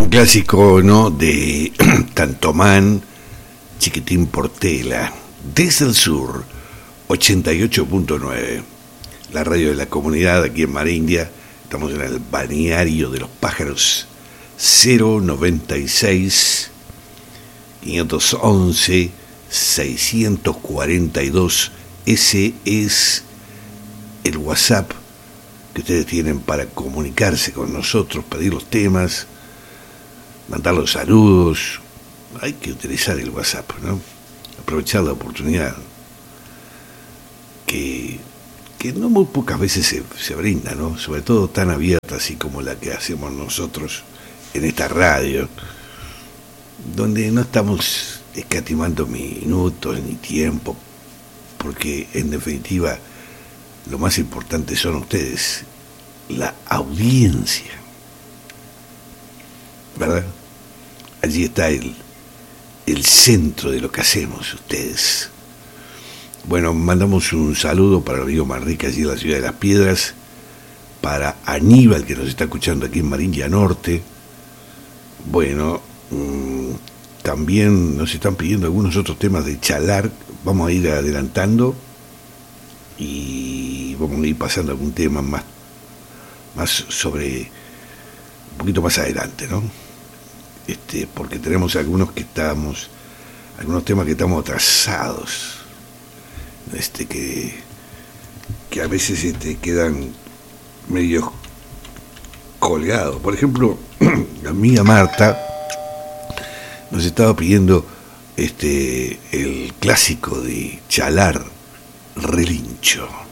Un clásico, ¿no? De Tantomán, Chiquitín Portela, desde el sur, 88.9, la radio de la comunidad aquí en Marindia. Estamos en el balneario de los pájaros, 096 511 642. Ese es el WhatsApp que ustedes tienen para comunicarse con nosotros, pedir los temas, mandar los saludos. Hay que utilizar el WhatsApp, ¿no? Aprovechar la oportunidad que no muy pocas veces se brinda, ¿no? Sobre todo tan abierta así como la que hacemos nosotros en esta radio, donde no estamos escatimando minutos ni tiempo, porque en definitiva lo más importante son ustedes, la audiencia, ¿verdad? Allí está el centro de lo que hacemos, ustedes. Bueno, mandamos un saludo para el amigo Manrique allí en la ciudad de Las Piedras, para Aníbal que nos está escuchando aquí en Marindia Norte. Bueno, también nos están pidiendo algunos otros temas de Chalar. Vamos a ir adelantando y vamos a ir pasando algún tema más sobre, un poquito más adelante, ¿no? Porque tenemos algunos temas que estamos atrasados, que a veces quedan medio colgados. Por ejemplo, la amiga Marta nos estaba pidiendo el clásico de Chalar, Relincho.